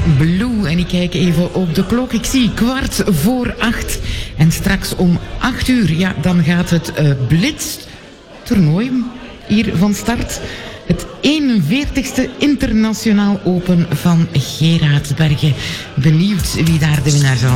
Blue. En ik kijk even op de klok. Ik zie 7:15. En straks om 8 uur, ja, dan gaat het Blitz-toernooi hier van start. Het 41ste Internationaal Open van Geraardsbergen. Benieuwd wie daar de winnaar zal